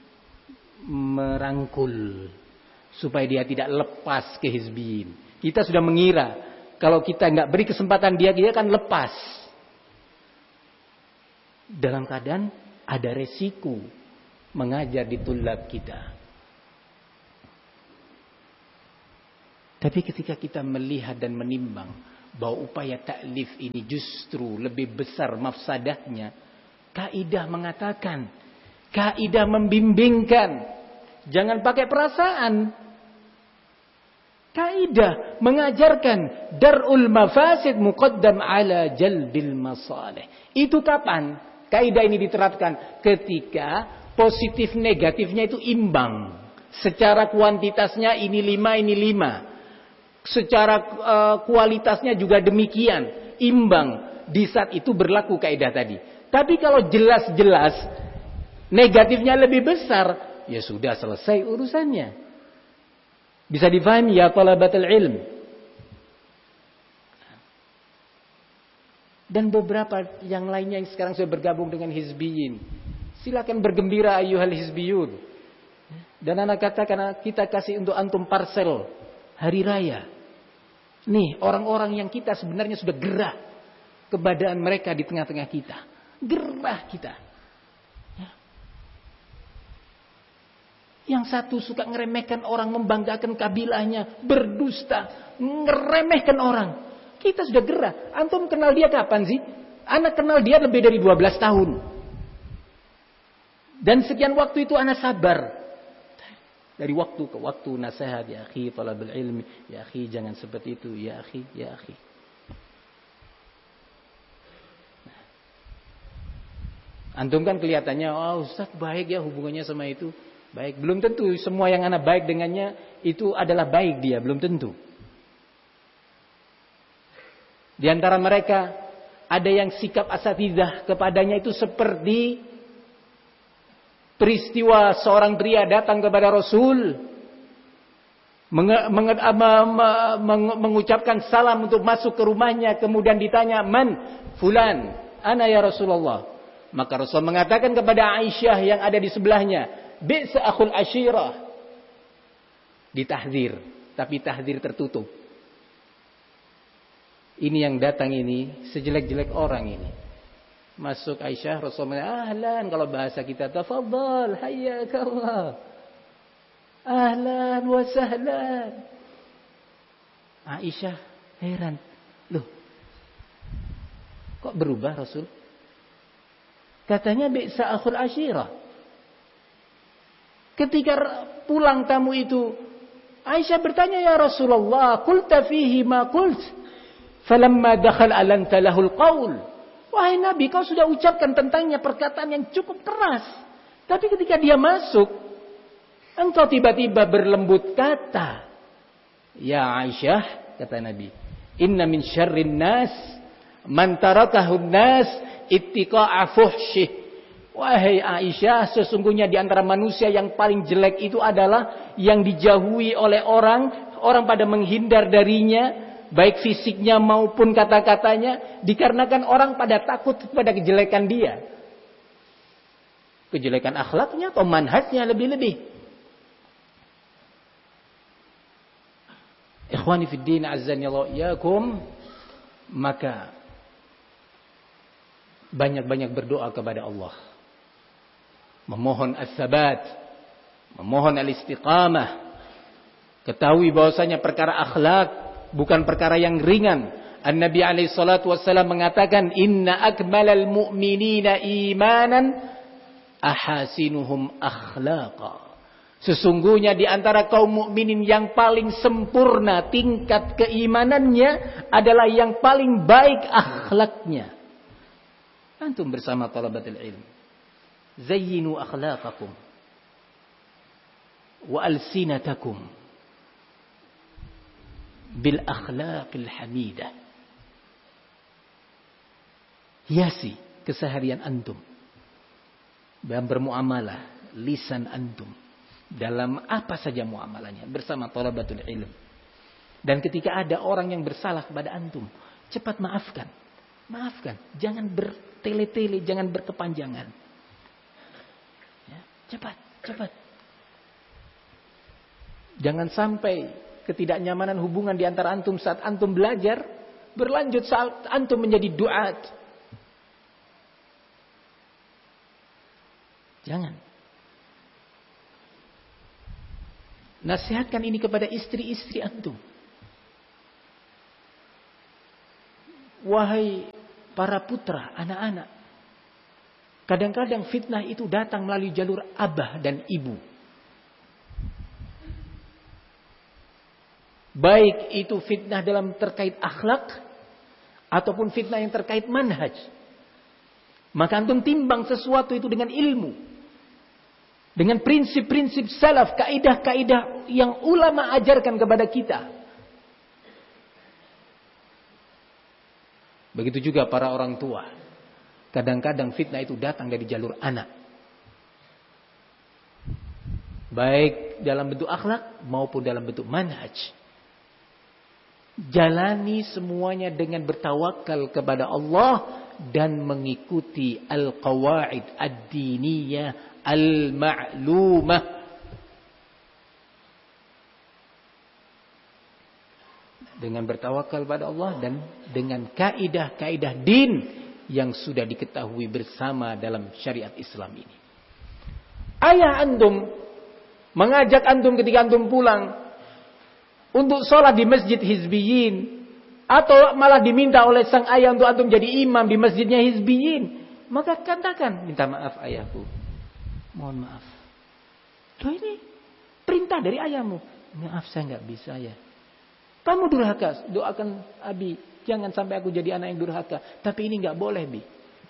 merangkul supaya dia tidak lepas ke hizbiyin. Kita sudah mengira kalau kita nggak beri kesempatan dia, dia akan lepas. Dalam keadaan ada resiko mengajar di tulab kita. Tapi ketika kita melihat dan menimbang bahwa upaya taklif ini justru lebih besar mafsadahnya, kaidah mengatakan, kaidah membimbingkan, jangan pakai perasaan. Kaidah mengajarkan darul mafasid muqaddam ala jalbil masalih. Itu kapan kaidah ini diterapkan? Ketika positif negatifnya itu imbang. Secara kuantitasnya ini lima, ini lima. Secara uh, kualitasnya juga demikian, imbang. Di saat itu berlaku kaidah tadi. Tapi kalau jelas-jelas negatifnya lebih besar, ya sudah selesai urusannya. Bisa difahami ya talabatul ilm. Dan beberapa yang lainnya yang sekarang sudah bergabung dengan hizbiyin. Silakan bergembira ayyuhal hizbiyun. Dan anak katakan kita kasih untuk antum parcel hari raya. Nih orang-orang yang kita sebenarnya sudah gerah keberadaan mereka di tengah-tengah kita. Gerah kita. Yang satu suka ngeremehkan orang, membanggakan kabilahnya, berdusta, ngeremehkan orang. Kita sudah gerah. Antum kenal dia kapan sih? Anak kenal dia lebih dari dua belas tahun. Dan sekian waktu itu anak sabar. Dari waktu ke waktu nasihat, ya akhi talabul ilmi, ya akhi jangan seperti itu, ya akhi, ya akhi. Antum kan kelihatannya, oh Ustaz baik ya hubungannya sama itu. Baik, belum tentu semua yang anak baik dengannya itu adalah baik dia, belum tentu. Di antara mereka ada yang sikap asatidzah kepadanya itu seperti peristiwa seorang pria datang kepada Rasul menge, menge, menge, mengucapkan salam untuk masuk ke rumahnya, kemudian ditanya, "Man fulan?" "Ana ya Rasulullah." Maka Rasul mengatakan kepada Aisyah yang ada di sebelahnya, "Bi'sa akhul ashirah." Ditahdzir, tapi tahdzir tertutup. Ini yang datang ini sejelek-jelek orang ini. Masuk Aisyah, Rasul mengatakan, "Ahlan," kalau bahasa kita, "Tafadhal, hayyakallah. Ahlan wa sahlan." Aisyah heran, "Loh, kok berubah Rasul? Katanya bi'sa akhul ashirah." Ketika pulang tamu itu, Aisyah bertanya, "Ya Rasulullah, qulta fihi ma qult, falamma dakhal alanta lahul qaul." Wahai Nabi, kau sudah ucapkan tentangnya perkataan yang cukup keras. Tapi ketika dia masuk, engkau tiba-tiba berlembut kata. "Ya Aisyah," kata Nabi, "inna min syarrin nas man tarakahun nas ittiqa'a fuhsyih." Wahai Aisyah, sesungguhnya di antara manusia yang paling jelek itu adalah yang dijauhi oleh orang, orang pada menghindar darinya, baik fisiknya maupun kata-katanya, dikarenakan orang pada takut pada kejelekan dia. Kejelekan akhlaknya atau manhajnya lebih-lebih. Ikhwani fid din, azzani Allah iyakum, maka banyak-banyak berdoa kepada Allah. Memohon as-sabat, memohon al-istiqamah. Ketahui bahwasanya perkara akhlak bukan perkara yang ringan. An-Nabi alaihi salatu wassalam mengatakan, "Inna akmalal mu'minina imanan ahasinuhum akhlaqa." Sesungguhnya di antara kaum mukminin yang paling sempurna tingkat keimanannya adalah yang paling baik akhlaknya. Antum bersama talabatul ilm, zayyinu akhlaqakum wa alsinatakum bil akhlaqil hamidah. Hiasi keseharian antum dalam bermuamalah, lisan antum dalam apa saja muamalahnya bersama talabatul ilm. Dan ketika ada orang yang bersalah kepada antum, cepat maafkan. Maafkan, jangan bertele-tele, jangan berkepanjangan. Ya, cepat, cepat. Jangan sampai ketidaknyamanan hubungan di antara antum saat antum belajar berlanjut saat antum menjadi duat. Jangan. Nasihatkan ini kepada istri-istri antum. Wahai para putra, anak-anak. Kadang-kadang fitnah itu datang melalui jalur abah dan ibu. Baik itu fitnah dalam terkait akhlak ataupun fitnah yang terkait manhaj. Maka antum timbang sesuatu itu dengan ilmu. Dengan prinsip-prinsip salaf, kaidah-kaidah yang ulama ajarkan kepada kita. Begitu juga para orang tua. Kadang-kadang fitnah itu datang dari jalur anak. Baik dalam bentuk akhlak maupun dalam bentuk manhaj. Jalani semuanya dengan bertawakal kepada Allah dan mengikuti al-qawaid ad-diniyah al-ma'lumah. Dengan bertawakal pada Allah dan dengan kaidah-kaidah din yang sudah diketahui bersama dalam syariat Islam ini. Ayah antum mengajak antum ketika antum pulang untuk sholat di masjid hizbiyin, atau malah diminta oleh sang ayah untuk antum jadi imam di masjidnya hizbiyin, maka katakan, minta maaf ayahku, mohon maaf. Loh, ini perintah dari ayahmu. Maaf, saya nggak bisa ya. Kamu durhaka, doakan Abi, jangan sampai aku jadi anak yang durhaka. Tapi ini nggak boleh, Bi.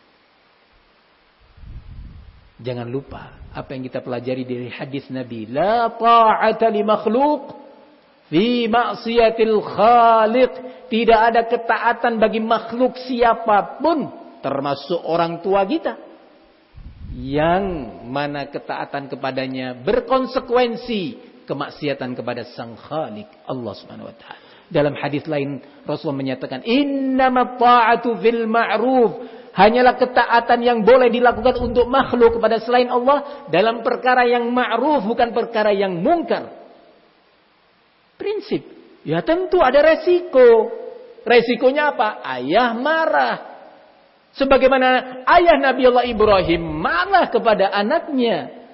Jangan lupa apa yang kita pelajari dari hadis Nabi, la ta'ata li makhluq fi ma'siyatil khaliq. Tidak ada ketaatan bagi makhluk siapapun, termasuk orang tua kita, yang mana ketaatan kepadanya berkonsekuensi kemaksiatan kepada Sang Khalik Allah Subhanahu wa taala. Dalam hadis lain Rasulullah menyatakan, innamat ta'atu fil ma'ruf, hanyalah ketaatan yang boleh dilakukan untuk makhluk kepada selain Allah dalam perkara yang ma'ruf, bukan perkara yang mungkar. Prinsip. Ya tentu ada resiko. Resikonya apa? Ayah marah. Sebagaimana ayah Nabi Allah Ibrahim marah kepada anaknya.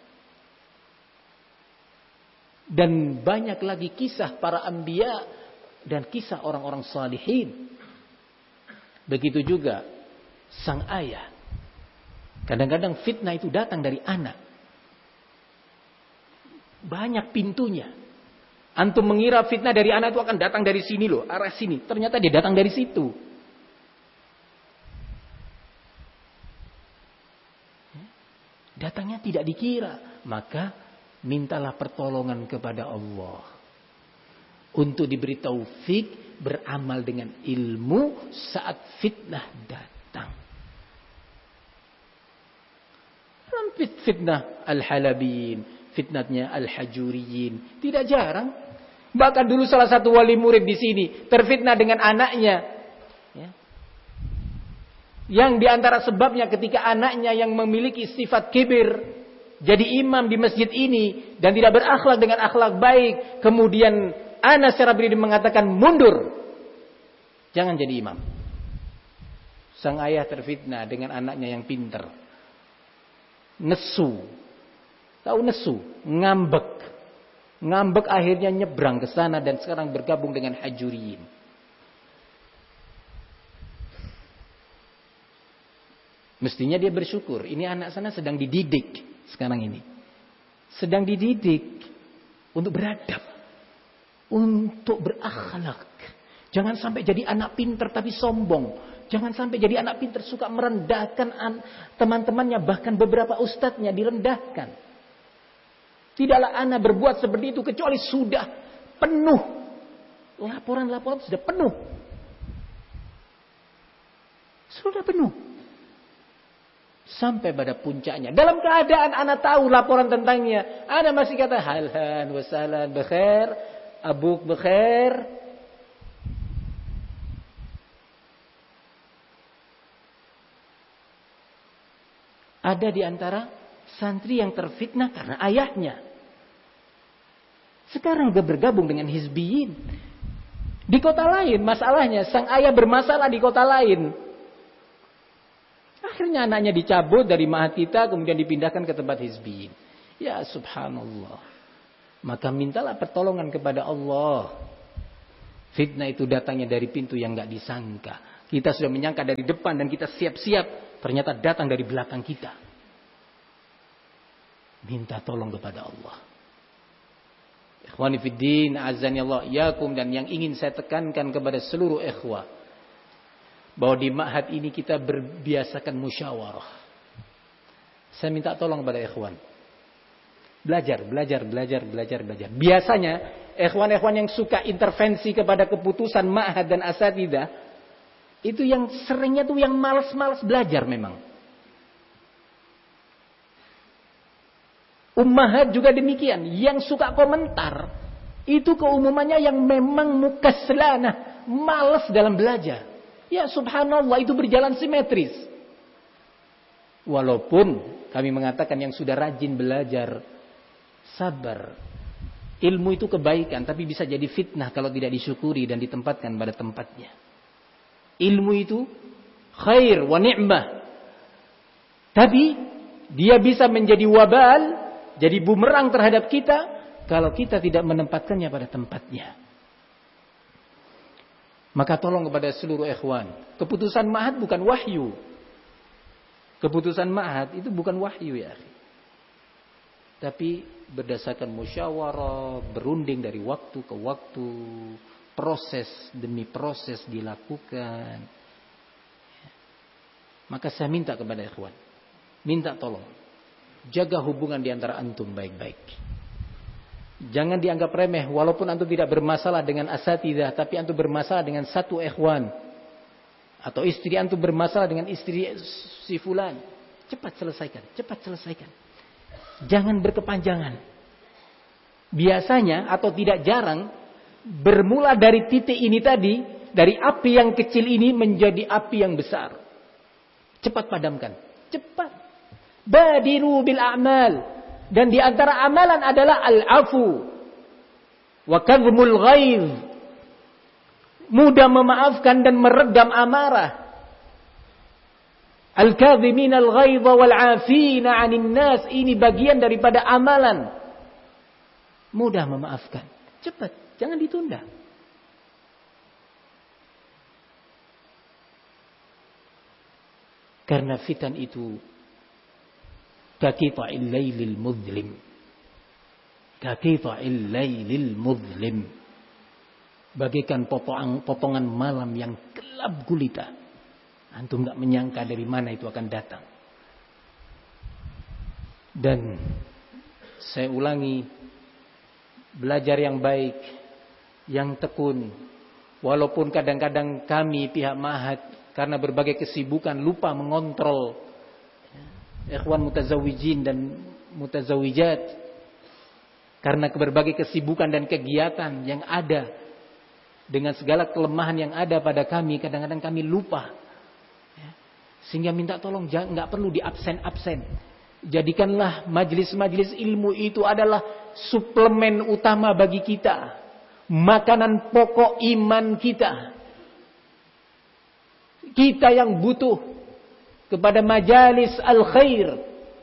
Dan banyak lagi kisah para anbiya dan kisah orang-orang salihin. Begitu juga sang ayah. Kadang-kadang fitnah itu datang dari anak. Banyak pintunya. Antum mengira fitnah dari anak itu akan datang dari sini loh, arah sini. Ternyata dia datang dari situ. Datangnya tidak dikira. Maka mintalah pertolongan kepada Allah untuk diberi taufik beramal dengan ilmu saat fitnah datang. Fitnah al-halabiyin, fitnahnya al-hajuriyin, tidak jarang. Bahkan dulu salah satu wali murid di sini terfitnah dengan anaknya, ya. Yang diantara sebabnya ketika anaknya yang memiliki sifat kibir jadi imam di masjid ini dan tidak berakhlak dengan akhlak baik, kemudian anak secara pribadi mengatakan mundur, jangan jadi imam. Sang ayah terfitnah dengan anaknya yang pintar, nesu, tahu nesu, ngambek, ngambek akhirnya nyebrang ke sana dan sekarang bergabung dengan hajuriyin. Mestinya dia bersyukur, ini anak sana sedang dididik sekarang ini. Sedang dididik untuk beradab, untuk berakhlak. Jangan sampai jadi anak pintar tapi sombong. Jangan sampai jadi anak pintar suka merendahkan teman-temannya, bahkan beberapa ustadznya direndahkan. Tidaklah anak berbuat seperti itu kecuali sudah penuh. Laporan-laporan sudah penuh. Sudah penuh. Sampai pada puncaknya. Dalam keadaan anak tahu laporan tentangnya, anak masih kata halhan wasalan bekhair, abuk bekhair. Ada di antara santri yang terfitnah karena ayahnya. Sekarang dia bergabung dengan hizbiyin. Di kota lain masalahnya, sang ayah bermasalah di kota lain. Akhirnya anaknya dicabut dari ma'had kita, kemudian dipindahkan ke tempat hizbiyin. Ya subhanallah. maka mintalah pertolongan kepada Allah. Fitnah itu datangnya dari pintu yang gak disangka. Kita sudah menyangka dari depan dan kita siap-siap, ternyata datang dari belakang kita. Minta tolong kepada Allah. Ikhwani fiddin, azani Allah yakum, dan yang ingin saya tekankan kepada seluruh ikhwah, bahwa di ma'had ini kita berbiasakan musyawarah. Saya minta tolong kepada ikhwan. Belajar, belajar, belajar, belajar, belajar. Biasanya ikhwan-ikhwan yang suka intervensi kepada keputusan ma'had dan asatidah, itu yang seringnya tuh yang malas-malas belajar memang. Ummahat juga demikian, yang suka komentar itu keumumannya yang memang mukaslanah, malas dalam belajar. Ya subhanallah, itu berjalan simetris. Walaupun kami mengatakan yang sudah rajin belajar, sabar. Ilmu itu kebaikan, tapi bisa jadi fitnah kalau tidak disyukuri dan ditempatkan pada tempatnya. Ilmu itu khair wa ni'mah, tapi dia bisa menjadi wabal, jadi bumerang terhadap kita kalau kita tidak menempatkannya pada tempatnya. Maka tolong kepada seluruh ikhwan, keputusan ma'had bukan wahyu. Keputusan ma'had itu bukan wahyu ya akhi. Tapi berdasarkan musyawarah, berunding dari waktu ke waktu, proses demi proses dilakukan. Maka saya minta kepada ikhwan, minta tolong, jaga hubungan di antara antum baik-baik. Jangan dianggap remeh, walaupun antum tidak bermasalah dengan asatidah, tapi antum bermasalah dengan satu ikhwan, atau istri antum bermasalah dengan istri si fulan. Cepat selesaikan, cepat selesaikan. Jangan berkepanjangan. Biasanya atau tidak jarang, bermula dari titik ini tadi, dari api yang kecil ini menjadi api yang besar. Cepat padamkan, cepat. Badiru bil a'mal, dan di antara amalan adalah al-afu wa kadhmul ghaidh, mudah memaafkan dan meredam amarah. Al-kadhimin al-ghaidha wal 'afina 'anil nas, ini bagian daripada amalan. Mudah memaafkan, cepat, jangan ditunda. Karena fitan itu Kaqita'il lailil mudlim. Kaqita'il lailil mudlim. Bagaikan potongan, potongan malam yang gelap gulita. Antum gak menyangka dari mana itu akan datang. Dan saya ulangi, belajar yang baik, yang tekun. Walaupun kadang-kadang kami pihak ma'had karena berbagai kesibukan lupa mengontrol ikhwan mutazawijin dan mutazawijat, karena berbagai kesibukan dan kegiatan yang ada, dengan segala kelemahan yang ada pada kami, kadang-kadang kami lupa. Sehingga minta tolong jangan, nggak perlu di absen-absen. Jadikanlah majelis-majelis ilmu itu adalah suplemen utama bagi kita, makanan pokok iman kita. Kita yang butuh kepada majalis al-khair.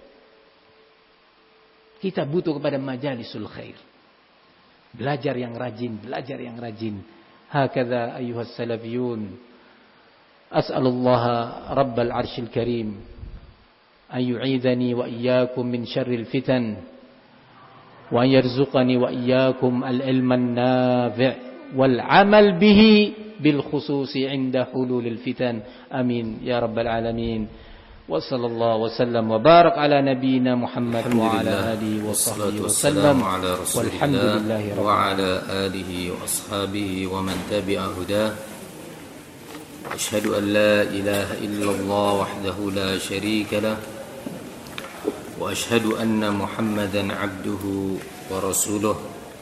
Kita butuh kepada majalisul khair. Belajar yang rajin, belajar yang rajin. Hakadha ayuhas salafiyun. As'alullaha rabbal arshil karim an yu'idhani wa iyyakum min syarril fitan, wa yarzuqani wa iyyakum al-ilman nafi' wal 'amal bihi bil khususi 'inda hululil fitan. Amin ya rabbal alamin. Wa sallallahu wa sallam wa barak ala nabiyyina Muhammad wa ala alihi wa sahbihi wa sallam. Walhamdulillahi rabbil alamin. Wa ala alihi wa ashabihi wa man tabi'a hudah. Asyhadu an la ilaha illallah wahdahu la syarika lah, wa asyhadu anna Muhammadan 'abduhu wa rasuluh.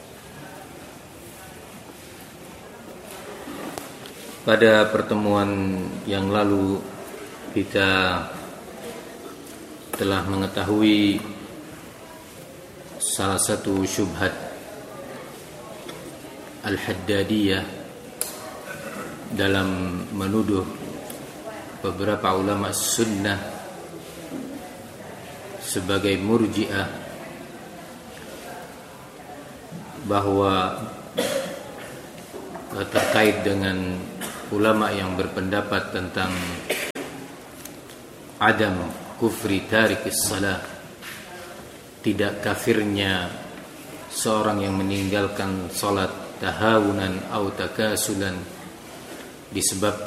Pada pertemuan yang lalu kita telah mengetahui salah satu syubhat Al-Haddadiyah dalam menuduh beberapa ulama sunnah sebagai murji'ah bahwa terkait dengan ulama yang berpendapat tentang adam kufri tarikis salah, tidak kafirnya seorang yang meninggalkan salat tahawunan atau takasulan disebabkan